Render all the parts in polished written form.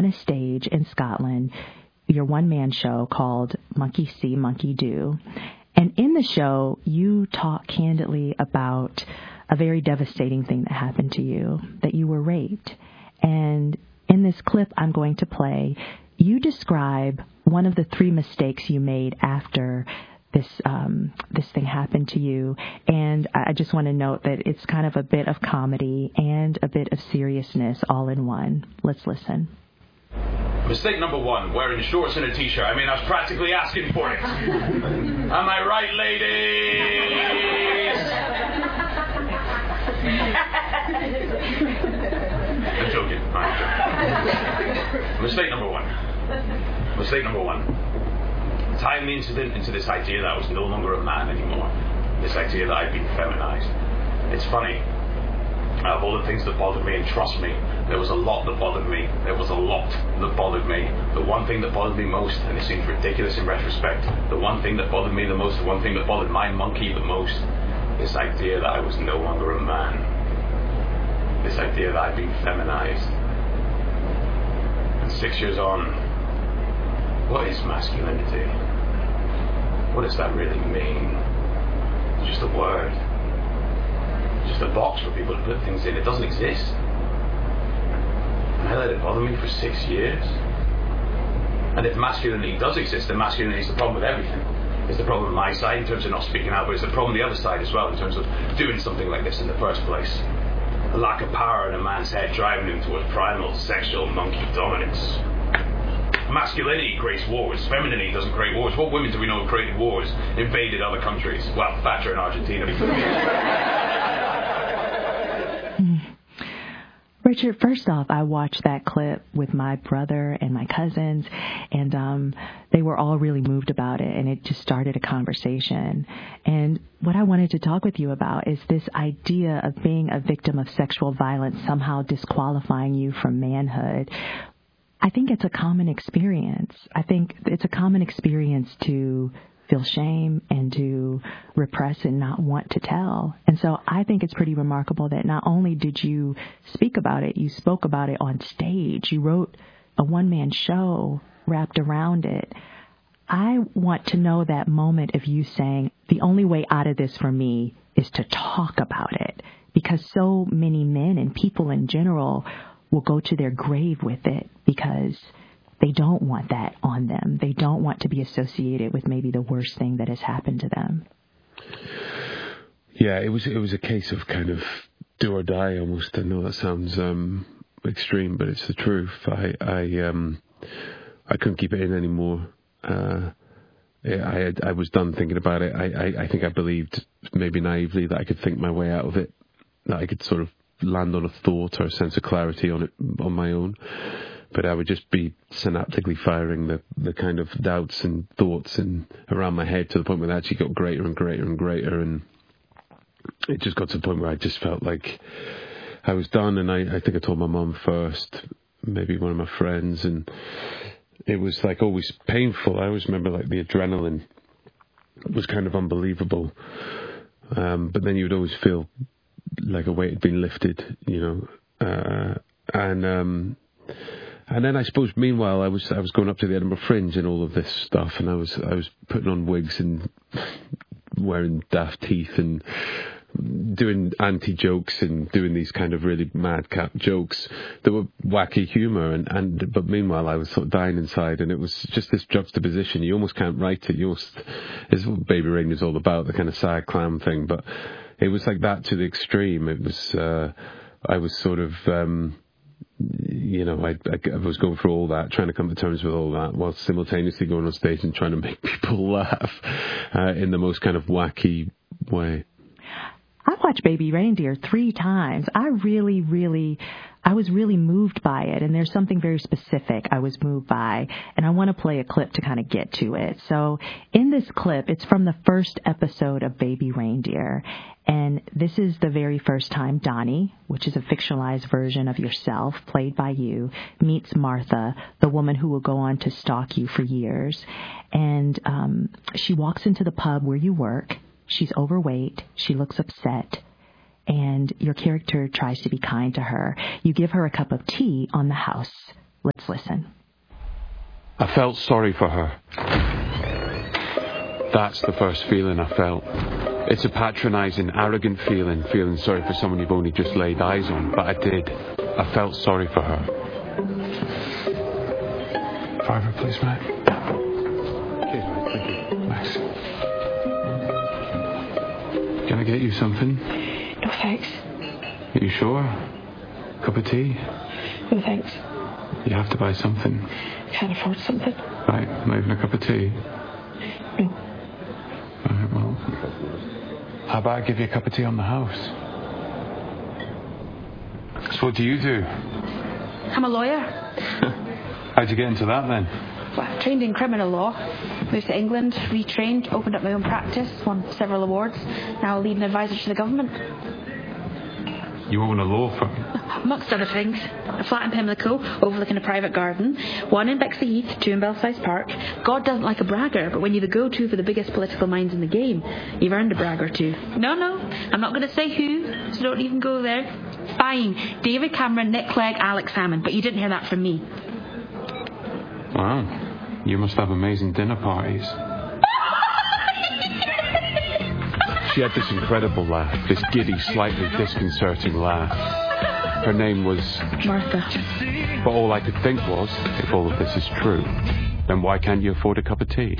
on a stage in Scotland, your one-man show called Monkey See, Monkey Do. And in the show, you talk candidly about a very devastating thing that happened to you, that you were raped. And in this clip I'm going to play, you describe one of the 3 mistakes you made after this thing happened to you. And I just want to note that it's kind of a bit of comedy and a bit of seriousness all in one. Let's listen. Mistake number 1, wearing shorts and a t-shirt. I mean, I was practically asking for it. Am I right, ladies? I'm joking. Mistake number 1. Mistake number 1. Tying the incident into this idea that I was no longer a man anymore. This idea that I'd been feminized. It's funny. Out of all the things that bothered me, and trust me, there was a lot that bothered me. There was a lot that bothered me. The one thing that bothered me most, and it seems ridiculous in retrospect, the one thing that bothered me the most, the one thing that bothered my monkey the most, this idea that I was no longer a man. This idea that I'd been feminized. And 6 years on, what is masculinity? What does that really mean? It's just a word. It's just a box for people to put things in. It doesn't exist. And I let it bother me for 6 years. And if masculinity does exist, then masculinity is the problem with everything. It's the problem on my side in terms of not speaking out, but it's the problem on the other side as well in terms of doing something like this in the first place. A lack of power in a man's head driving him towards primal sexual monkey dominance. Masculinity creates wars. Femininity doesn't create wars. What women do we know created wars? Invaded other countries. Well, Thatcher in Argentina. Richard, first off, I watched that clip with my brother and my cousins, and they were all really moved about it, and it just started a conversation. And what I wanted to talk with you about is this idea of being a victim of sexual violence somehow disqualifying you from manhood. I think it's a common experience. I think it's a common experience to feel shame and to repress and not want to tell. And so I think it's pretty remarkable that not only did you speak about it, you spoke about it on stage. You wrote a one-man show wrapped around it. I want to know that moment of you saying, the only way out of this for me is to talk about it, because so many men and people in general will go to their grave with it because they don't want that on them. They don't want to be associated with maybe the worst thing that has happened to them. Yeah, it was a case of kind of do or die almost. I know that sounds extreme, but it's the truth. I couldn't keep it in anymore. I was done thinking about it. I think I believed, maybe naively, that I could think my way out of it, that I could sort of land on a thought or a sense of clarity on it on my own. But I would just be synaptically firing the kind of doubts and thoughts around my head to the point where they actually got greater and greater and greater. And it just got to the point where I just felt like I was done. And I think I told my mum first, maybe one of my friends. And it was like always painful. I always remember like the adrenaline was kind of unbelievable. But then you would always feel like a weight had been lifted, you know. And then I suppose meanwhile I was going up to the Edinburgh Fringe and all of this stuff, and I was putting on wigs and wearing daft teeth and doing anti-jokes and doing these kind of really madcap jokes that were wacky humour, but meanwhile I was sort of dying inside, and it was just this juxtaposition. You almost can't write it. It's what Baby Reindeer is all about, the kind of sad clown thing, but it was like that to the extreme. It was I was sort of you know, I was going through all that, trying to come to terms with all that, while simultaneously going on stage and trying to make people laugh in the most kind of wacky way. I watched Baby Reindeer 3 times. I was really moved by it, and there's something very specific I was moved by, and I want to play a clip to kind of get to it. So in this clip, it's from the first episode of Baby Reindeer, and this is the very first time Donnie, which is a fictionalized version of yourself, played by you, meets Martha, the woman who will go on to stalk you for years. And she walks into the pub where you work. She's overweight. She looks upset. And your character tries to be kind to her. You give her a cup of tea on the house Let's listen. I felt sorry for her. That's the first feeling I felt. It's a patronising, arrogant feeling sorry for someone you've only just laid eyes on, but I did. I felt sorry for her. £5, please, mate. Cheers, mate. Thank you. Thanks. Can I get you something? No, thanks. Are you sure? Cup of tea? No, thanks. You have to buy something. Can't afford something. Right, not even a cup of tea? No. Alright, well, how about I give you a cup of tea on the house? So what do you do? I'm a lawyer. How'd you get into that then? Well, I trained in criminal law. Moved to England, retrained, opened up my own practice, won several awards. Now a leading advisor to the government. You own a law firm? Amongst other things, a flat in Pimlico, overlooking a private garden, one in Bexley Heath, two in Belsize Park. God doesn't like a bragger, but when you're the go-to for the biggest political minds in the game, you've earned a brag or two. No, I'm not going to say who, so don't even go there. Fine, David Cameron, Nick Clegg, Alex Salmon, but you didn't hear that from me. Wow, you must have amazing dinner parties. She had this incredible laugh, this giddy, slightly disconcerting laugh. Her name was Martha. But all I could think was, if all of this is true, then why can't you afford a cup of tea?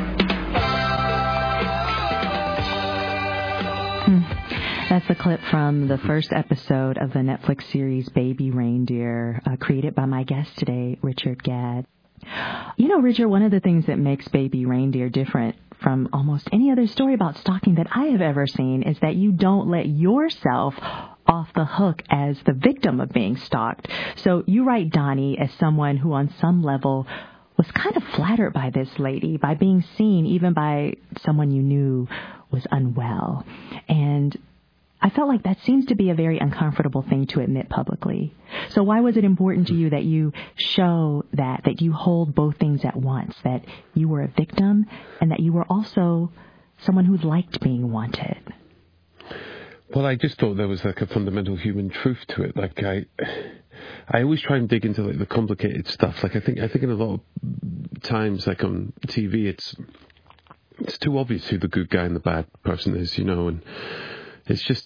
That's a clip from the first episode of the Netflix series Baby Reindeer, created by my guest today, Richard Gadd. You know, Richard, one of the things that makes Baby Reindeer different from almost any other story about stalking that I have ever seen is that you don't let yourself off the hook as the victim of being stalked. So you write Donnie as someone who on some level was kind of flattered by this lady, by being seen even by someone you knew was unwell. And I felt like that seems to be a very uncomfortable thing to admit publicly. So why was it important to you that you show that you hold both things at once, that you were a victim and that you were also someone who liked being wanted? Well, I just thought there was like a fundamental human truth to it. Like I always try and dig into like the complicated stuff. Like I think in a lot of times, like on TV, it's too obvious who the good guy and the bad person is, you know, and it's just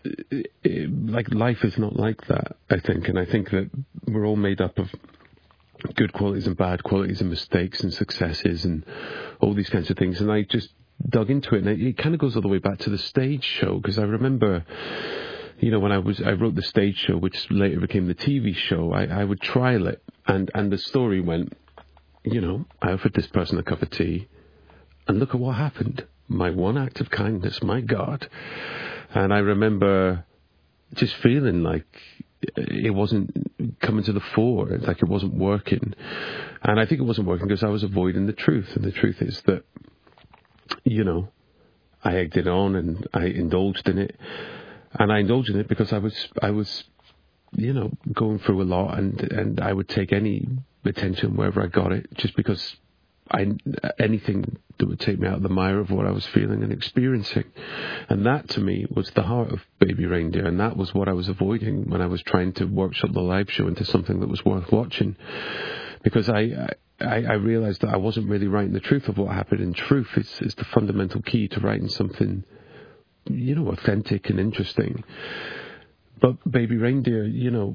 like life is not like that, I think. And I think that we're all made up of good qualities and bad qualities and mistakes and successes and all these kinds of things. And I just dug into it, and it kind of goes all the way back to the stage show, because I remember, you know, when I wrote the stage show, which later became the TV show, I would trial it, and the story went, you know, I offered this person a cup of tea, and look at what happened. My one act of kindness, my God. And I remember just feeling like it wasn't coming to the fore, like it wasn't working. And I think it wasn't working because I was avoiding the truth. And the truth is that, you know, I egged it on and I indulged in it. And I indulged in it because I was, you know, going through a lot, and I would take any attention wherever I got it, just because anything that would take me out of the mire of what I was feeling and experiencing. And that to me was the heart of Baby Reindeer, and that was what I was avoiding when I was trying to workshop the live show into something that was worth watching, because I realised that I wasn't really writing the truth of what happened. And truth is the fundamental key to writing something, you know, authentic and interesting. But Baby Reindeer, you know,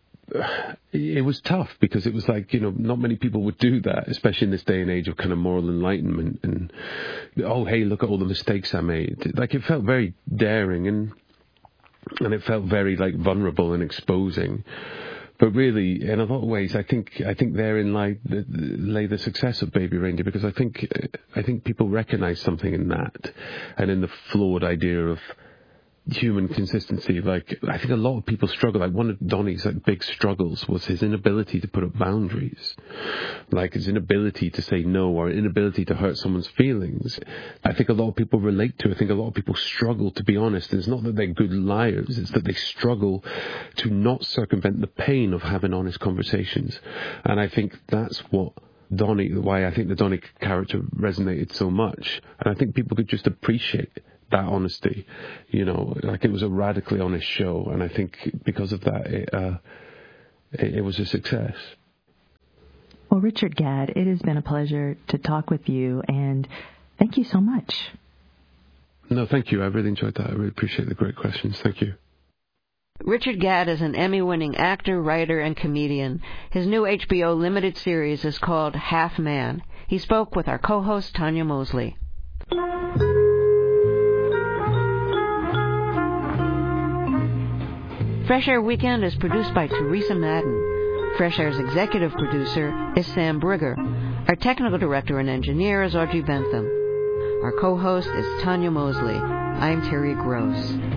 it was tough because it was like, you know, not many people would do that, especially in this day and age of kind of moral enlightenment and, oh, hey, look at all the mistakes I made. Like, it felt very daring and it felt very, like, vulnerable and exposing. But really, in a lot of ways, I think therein lay the success of Baby Reindeer, because I think people recognise something in that, and in the flawed idea of human consistency. Like, I think a lot of people struggle. Like, one of Donnie's like big struggles was his inability to put up boundaries, like his inability to say no, or inability to hurt someone's feelings. I think a lot of people relate to. I think a lot of people struggle to be honest. And it's not that they're good liars; it's that they struggle to not circumvent the pain of having honest conversations. And I think that's what why I think the Donnie character resonated so much. And I think people could just appreciate that honesty, you know, like it was a radically honest show, and I think because of that, it was a success. Well, Richard Gadd, it has been a pleasure to talk with you, and thank you so much. No, thank you. I really enjoyed that. I really appreciate the great questions. Thank you. Richard Gadd is an Emmy-winning actor, writer, and comedian. His new HBO limited series is called Half Man. He spoke with our co-host, Tanya Mosley. Fresh Air Weekend is produced by Teresa Madden. Fresh Air's executive producer is Sam Brigger. Our technical director and engineer is Audrey Bentham. Our co-host is Tanya Mosley. I'm Terry Gross.